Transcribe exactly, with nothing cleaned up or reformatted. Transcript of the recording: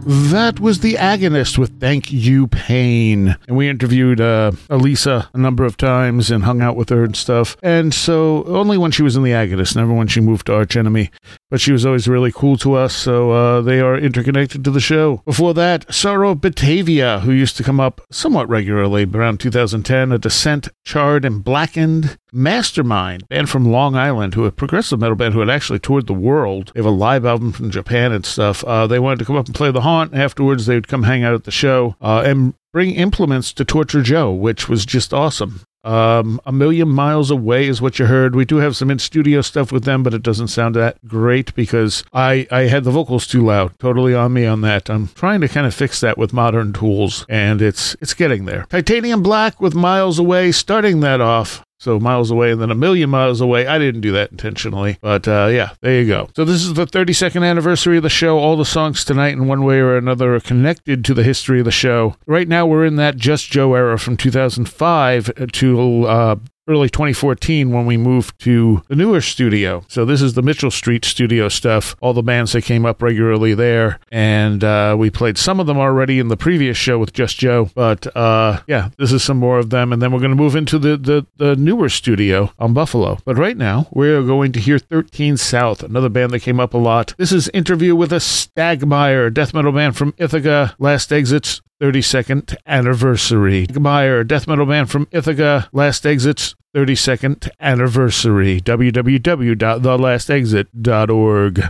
That was The Agonist with Thank You, Pain. And we interviewed uh, Elisa a number of times and hung out with her and stuff. And so only when she was in The Agonist, never when she moved to Arch Enemy. But she was always really cool to us, so uh, they are interconnected to the show. Before that, Sorrow of Batavia, who used to come up somewhat regularly around two thousand ten, A Descent, Charred and Blackened. Mastermind, band from Long Island, who a progressive metal band who had actually toured the world. They have a live album from Japan and stuff. Uh, they wanted to come up and play the Haunt. Afterwards, they would come hang out at the show uh, and bring implements to Torture Joe, which was just awesome. Um, A Million Miles Away is what you heard. We do have some in-studio stuff with them, but it doesn't sound that great because I, I had the vocals too loud. Totally on me on that. I'm trying to kind of fix that with modern tools, and it's it's getting there. Titanium Black with Miles Away, starting that off. So Miles Away and then A Million Miles Away. I didn't do that intentionally, but uh, yeah, there you go. So this is the thirty-second anniversary of the show. All the songs tonight in one way or another are connected to the history of the show. Right now we're in that Just Joe era from two thousand five to uh, early twenty fourteen when we moved to the newer studio. So this is the Mitchell Street studio stuff. All the bands that came up regularly there. And uh, we played some of them already in the previous show with Just Joe. But uh, yeah, this is some more of them. And then we're going to move into the, the, the newer studio on Buffalo. But right now, we're going to hear thirteen South, another band that came up a lot. This is Interview with a Stagmire, death metal band from Ithaca. Last Exit's thirty-second anniversary. Stagmire, death metal band from Ithaca. Last Exit's thirty-second anniversary. w w w dot the last exit dot org.